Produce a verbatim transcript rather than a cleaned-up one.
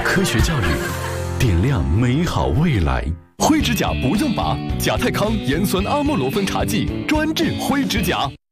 科学教育，点亮美好未来。灰指甲不用拔，甲泰康盐酸阿莫罗芬茶剂专治灰指甲。